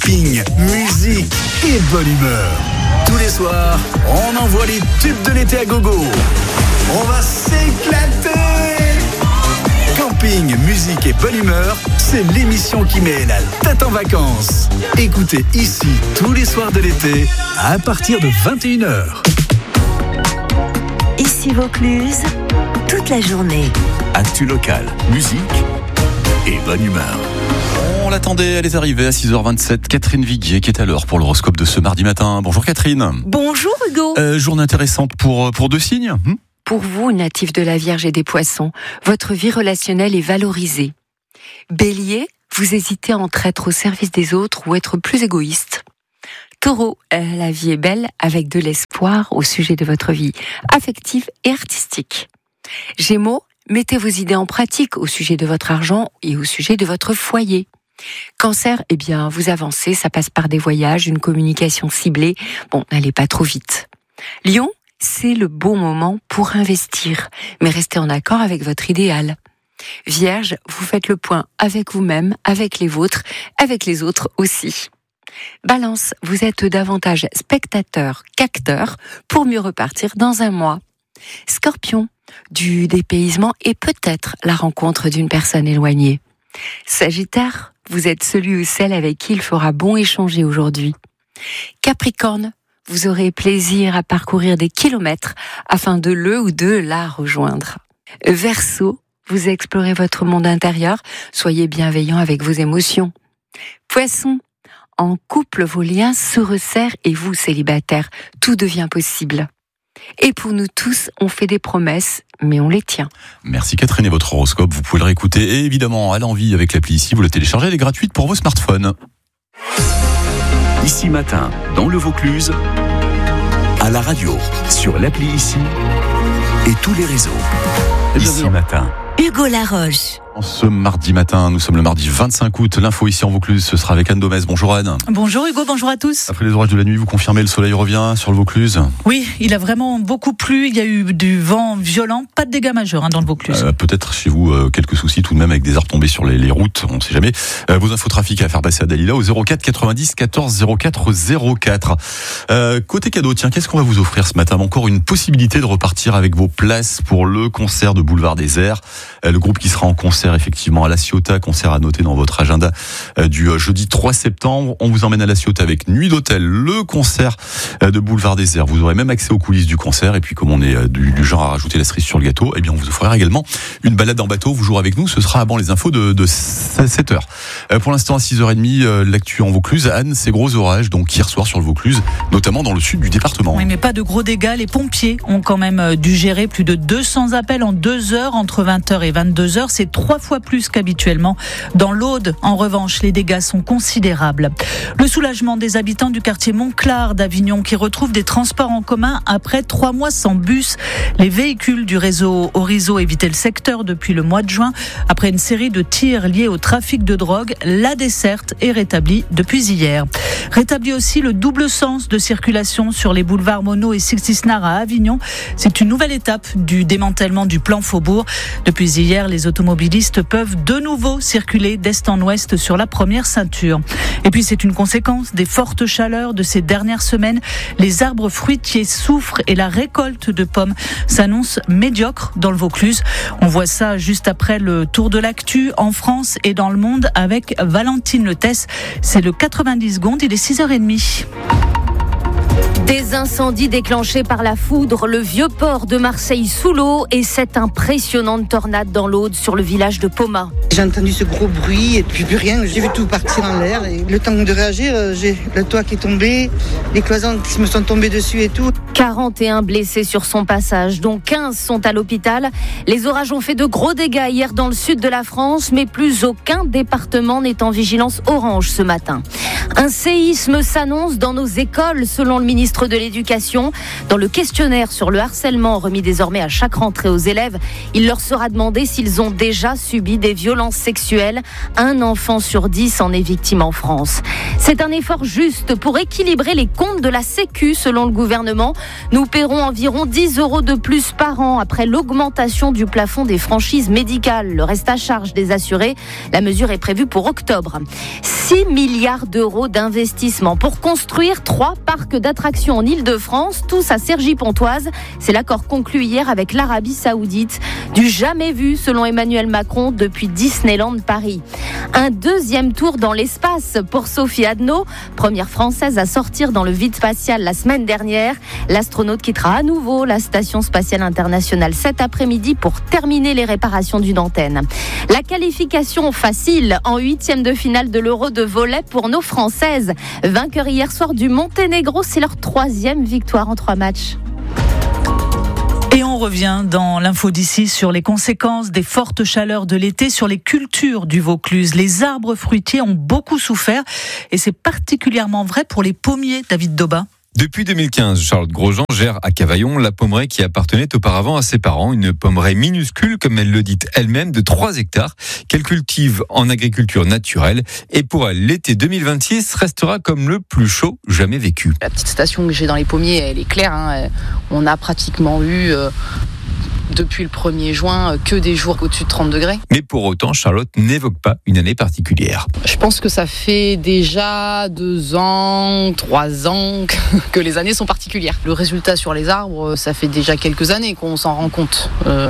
camping, musique et bonne humeur. Tous les soirs, on envoie les tubes de l'été à gogo. On va s'éclater. Camping, musique et bonne humeur, c'est l'émission qui met la tête en vacances. Écoutez ici tous les soirs de l'été à partir de 21h. Ici Vaucluse, toute la journée. Actu locale, musique et bonne humeur. On l'attendait, elle est arrivée à 6h27. Catherine Viguier qui est à l'heure pour l'horoscope de ce mardi matin. Bonjour Catherine. Bonjour Hugo. Journée intéressante pour deux signes. Pour vous, natif de la Vierge et des Poissons, votre vie relationnelle est valorisée. Bélier, vous hésitez entre être au service des autres ou être plus égoïste. Taureau, la vie est belle avec de l'espoir au sujet de votre vie affective et artistique. Gémeaux, mettez vos idées en pratique au sujet de votre argent et au sujet de votre foyer. Cancer, vous avancez, ça passe par des voyages, une communication ciblée. N'allez pas trop vite. Lion, c'est le bon moment pour investir, mais restez en accord avec votre idéal. Vierge, vous faites le point avec vous-même, avec les vôtres, avec les autres aussi. Balance, vous êtes davantage spectateur qu'acteur pour mieux repartir dans un mois. Scorpion, du dépaysement et peut-être la rencontre d'une personne éloignée. Sagittaire, vous êtes celui ou celle avec qui il fera bon échanger aujourd'hui. Capricorne, vous aurez plaisir à parcourir des kilomètres afin de le ou de la rejoindre. Verseau, vous explorez votre monde intérieur, soyez bienveillant avec vos émotions. Poisson, en couple, vos liens se resserrent et vous, célibataire, tout devient possible. Et pour nous tous, on fait des promesses, mais on les tient. Merci Catherine et votre horoscope, vous pouvez le réécouter et évidemment à l'envie avec l'appli ici, vous la téléchargez, elle est gratuite pour vos smartphones. Ici matin, dans le Vaucluse, à la radio, sur l'appli ici et tous les réseaux. Ici matin. Hugo Laroche. Ce mardi matin, nous sommes le mardi 25 août. L'info ici en Vaucluse, ce sera avec Anne Domez. Bonjour Anne. Bonjour Hugo, bonjour à tous. Après les orages de la nuit, vous confirmez, le soleil revient sur le Vaucluse? Oui, il a vraiment beaucoup plu. Il y a eu du vent violent, pas de dégâts majeurs dans le Vaucluse. Peut-être chez vous quelques soucis tout de même avec des arbres tombés sur les routes, on ne sait jamais. Vos infos trafic à faire passer à Dalila au 04 90 14 04 04. Côté cadeau, tiens, qu'est-ce qu'on va vous offrir ce matin? Encore une possibilité de repartir avec vos places pour le concert de Boulevard des Airs. Le groupe qui sera en concert effectivement à La Ciotat, concert à noter dans votre agenda du jeudi 3 septembre. On vous emmène à La Ciotat avec nuit d'hôtel, le concert de Boulevard des Airs. Vous aurez même accès aux coulisses du concert et puis comme on est du genre à rajouter la cerise sur le gâteau, on vous offrira également une balade en bateau. Vous jouerez avec nous, ce sera avant les infos de 7h. Pour l'instant à 6h30, l'actu en Vaucluse. Anne, ces gros orages donc hier soir sur le Vaucluse, notamment dans le sud du département. Oui, mais pas de gros dégâts. Les pompiers ont quand même dû gérer plus de 200 appels en 2 heures entre 20h et 22h. C'est 3 fois plus qu'habituellement. Dans l'Aude, en revanche, les dégâts sont considérables. Le soulagement des habitants du quartier Montclar d'Avignon qui retrouvent des transports en commun après 3 mois sans bus. Les véhicules du réseau Orizo évitaient le secteur depuis le mois de juin. Après une série de tirs liés au trafic de drogue, la desserte est rétablie depuis hier. Rétabli aussi le double sens de circulation sur les boulevards Monod et Sixty-Nard à Avignon. C'est une nouvelle étape du démantèlement du plan Faubourg. Depuis hier, les automobilistes peuvent de nouveau circuler d'est en ouest sur la première ceinture. Et puis c'est une conséquence des fortes chaleurs de ces dernières semaines. Les arbres fruitiers souffrent et la récolte de pommes s'annonce médiocre dans le Vaucluse. On voit ça juste après le tour de l'actu en France et dans le monde avec Valentine Letesse. C'est le 90 secondes, il est 6h30. Des incendies déclenchés par la foudre, le vieux port de Marseille sous l'eau et cette impressionnante tornade dans l'Aude sur le village de Poma. J'ai entendu ce gros bruit et puis plus rien. J'ai vu tout partir en l'air. Et le temps de réagir, j'ai le toit qui est tombé, les cloisons qui me sont tombées dessus et tout. 41 blessés sur son passage, dont 15 sont à l'hôpital. Les orages ont fait de gros dégâts hier dans le sud de la France, mais plus aucun département n'est en vigilance orange ce matin. Un séisme s'annonce dans nos écoles, selon le ministre de l'Éducation. Dans le questionnaire sur le harcèlement remis désormais à chaque rentrée aux élèves, il leur sera demandé s'ils ont déjà subi des violences sexuelles. 1 enfant sur 10 en est victime en France. C'est un effort juste pour équilibrer les comptes de la Sécu, selon le gouvernement. Nous paierons environ 10 € de plus par an après l'augmentation du plafond des franchises médicales. Le reste à charge des assurés, la mesure est prévue pour octobre. 6 milliards d'euros d'euros d'investissement pour construire 3 parcs d'attractions en Île-de-France, tous à Cergy-Pontoise. C'est l'accord conclu hier avec l'Arabie Saoudite. Du jamais vu, selon Emmanuel Macron, depuis Disneyland Paris. Un deuxième tour dans l'espace pour Sophie Adno, première française à sortir dans le vide spatial la semaine dernière. L'astronaute quittera à nouveau la Station spatiale internationale cet après-midi pour terminer les réparations d'une antenne. La qualification facile en 8e de finale de l'Euro de volley pour nos Françaises. Vainqueurs hier soir du Monténégro, c'est leur 3e victoire en 3 matchs. Et on revient dans l'info d'ici sur les conséquences des fortes chaleurs de l'été sur les cultures du Vaucluse. Les arbres fruitiers ont beaucoup souffert et c'est particulièrement vrai pour les pommiers, David Doba. Depuis 2015, Charlotte Grosjean gère à Cavaillon la pommeraie qui appartenait auparavant à ses parents. Une pommeraie minuscule, comme elle le dit elle-même, de 3 hectares qu'elle cultive en agriculture naturelle. Et pour elle, l'été 2026 restera comme le plus chaud jamais vécu. La petite station que j'ai dans les pommiers, elle est claire. On a pratiquement eu... depuis le 1er juin, que des jours au-dessus de 30 degrés. Mais pour autant, Charlotte n'évoque pas une année particulière. Je pense que ça fait déjà 2 ans, 3 ans que les années sont particulières. Le résultat sur les arbres, ça fait déjà quelques années qu'on s'en rend compte.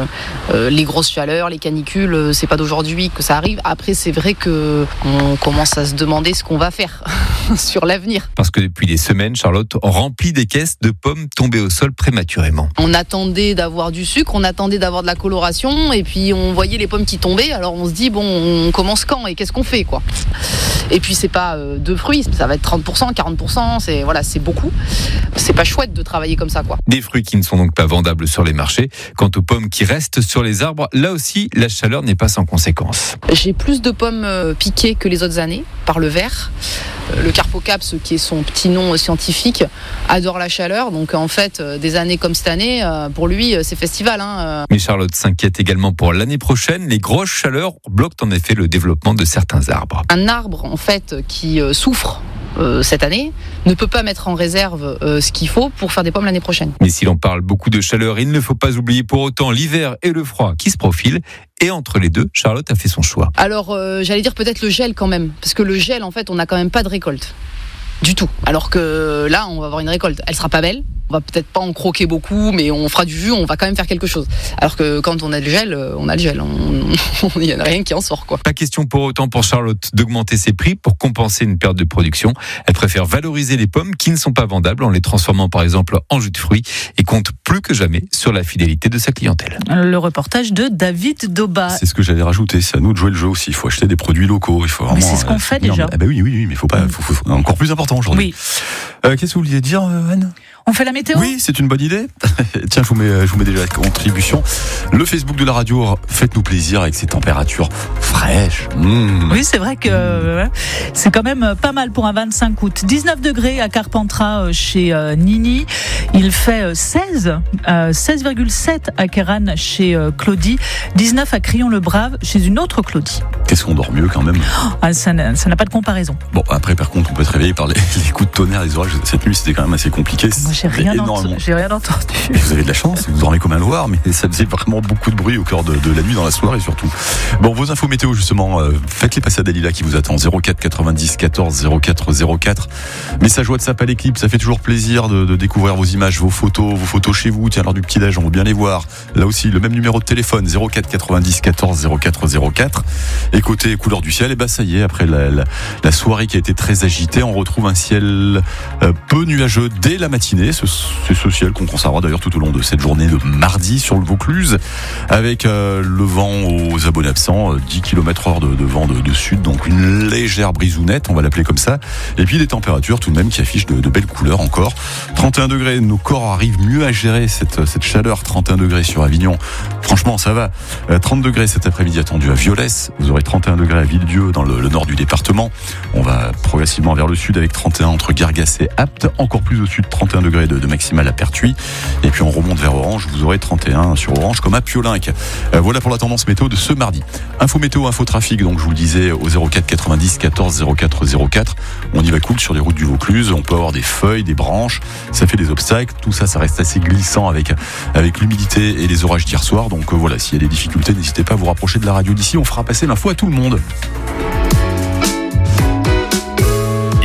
Les grosses chaleurs, les canicules, c'est pas d'aujourd'hui que ça arrive. Après, c'est vrai qu'on commence à se demander ce qu'on va faire sur l'avenir. Parce que depuis des semaines, Charlotte remplit des caisses de pommes tombées au sol prématurément. On attendait d'avoir du sucre, on attendait d'avoir de la coloration et puis on voyait les pommes qui tombaient, alors on se dit bon, on commence quand et qu'est-ce qu'on fait quoi. Et puis c'est pas 2 fruits, ça va être 30%, 40%, c'est beaucoup. C'est pas chouette de travailler comme ça quoi. Des fruits qui ne sont donc pas vendables sur les marchés. Quant aux pommes qui restent sur les arbres, là aussi la chaleur n'est pas sans conséquence. J'ai plus de pommes piquées que les autres années par le ver. Le Carpocaps, qui est son petit nom scientifique, adore la chaleur. Donc en fait, des années comme cette année, pour lui, c'est festival. Mais Charlotte s'inquiète également pour l'année prochaine. Les grosses chaleurs bloquent en effet le développement de certains arbres. Un arbre en fait qui souffre cette année ne peut pas mettre en réserve ce qu'il faut pour faire des pommes l'année prochaine. Mais si l'on parle beaucoup de chaleur, il ne faut pas oublier pour autant l'hiver et le froid qui se profilent. Et entre les deux, Charlotte a fait son choix. Alors, j'allais dire peut-être le gel quand même. Parce que le gel, en fait, on n'a quand même pas de récolte. Du tout. Alors que là, on va avoir une récolte. Elle sera pas belle. On va peut-être pas en croquer beaucoup, mais on fera du jus, on va quand même faire quelque chose. Alors que quand on a le gel, on a le gel. Il n'y a rien qui en sort, quoi. Pas question pour autant pour Charlotte d'augmenter ses prix pour compenser une perte de production. Elle préfère valoriser les pommes qui ne sont pas vendables en les transformant par exemple en jus de fruits et compte plus que jamais sur la fidélité de sa clientèle. Le reportage de David Doba. C'est ce que j'allais rajouter, c'est à nous de jouer le jeu aussi. Il faut acheter des produits locaux. Il faut vraiment, mais c'est ce qu'on fait déjà. Oui, mais il faut pas. Faut encore plus important aujourd'hui. Oui. Qu'est-ce que vous vouliez dire, Anne ? On fait la météo ? Oui, c'est une bonne idée. Tiens, je vous mets déjà la contribution. Le Facebook de la radio, faites-nous plaisir avec ces températures fraîches. Oui, c'est vrai que c'est quand même pas mal pour un 25 août. 19 degrés à Carpentras chez Nini. Il fait 16,7 à Kéran chez Claudie. 19 à Crillon-le-Brave chez une autre Claudie. Qu'est-ce qu'on dort mieux quand même ? Ça n'a pas de comparaison. Bon, après, par contre, on peut être réveillé par les coups de tonnerre, les orages. Cette nuit, c'était quand même assez compliqué. Moi, j'ai rien entendu. Vous avez de la chance, vous dormez comme un Loir, mais ça faisait vraiment beaucoup de bruit au cœur de la nuit, dans la soirée surtout. Bon, vos infos météo, justement, faites-les passer à Dalila qui vous attend. 04 90 14 04 04. Message WhatsApp à l'équipe, ça fait toujours plaisir de découvrir vos images, vos photos chez vous. Tiens, lors du petit-déj, on veut bien les voir. Là aussi, le même numéro de téléphone, 04 90 14 04 04. Et côté couleur du ciel, ça y est, après la soirée qui a été très agitée, on retrouve un ciel peu nuageux dès la matinée. C'est ce ciel qu'on conservera d'ailleurs tout au long de cette journée de mardi sur le Vaucluse, avec le vent aux abonnés absents, 10 km/h de vent de sud, donc une légère brisounette, on va l'appeler comme ça, et puis des températures tout de même qui affichent de belles couleurs encore. 31 degrés, nos corps arrivent mieux à gérer cette chaleur. 31 degrés sur Avignon, franchement ça va. 30 degrés cet après-midi attendu à Violès, vous aurez 31 degrés à Villedieu dans le nord du département. On va progressivement vers le sud avec 31 entre Gargas et Apt, encore plus au sud, 31 degrés de maximale à Pertuis, et puis on remonte vers Orange, vous aurez 31 sur Orange comme à Piolinck. Voilà pour la tendance météo de ce mardi. Info météo, info trafic, donc je vous le disais au 04 90 14 04 04. On y va cool sur les routes du Vaucluse, on peut avoir des feuilles, des branches, ça fait des obstacles, tout ça, ça reste assez glissant avec l'humidité et les orages d'hier soir, donc voilà, s'il y a des difficultés, n'hésitez pas à vous rapprocher de la radio d'ici, on fera passer l'info à tout le monde.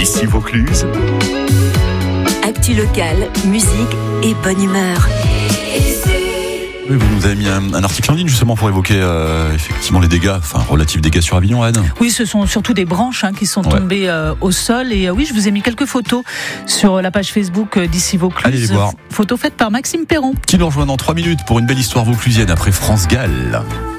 Ici Vaucluse. Actu locale, musique et bonne humeur. Oui, vous nous avez mis un article en ligne justement pour évoquer effectivement les dégâts, relatifs dégâts sur Avignon, Anne. Oui, ce sont surtout des branches qui sont tombées au sol. Et oui, je vous ai mis quelques photos sur la page Facebook d'Ici Vaucluse. Allez les voir. Photos faites par Maxime Perron. Qui nous rejoint dans 3 minutes pour une belle histoire vauclusienne après France Gall.